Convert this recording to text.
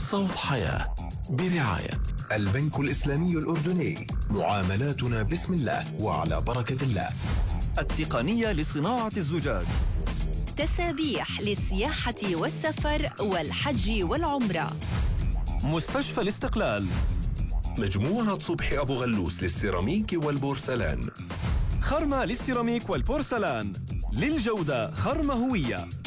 صوت حياة برعاية البنك الإسلامي الأردني. معاملاتنا بسم الله وعلى بركة الله. التقنية لصناعة الزجاج. تسابيح للسياحة والسفر والحج والعمرة. مستشفى الاستقلال. مجموعة صبحي أبو غلوس للسيراميك والبورسلان. خرمة للسيراميك والبورسلان. للجودة خرمة هوية.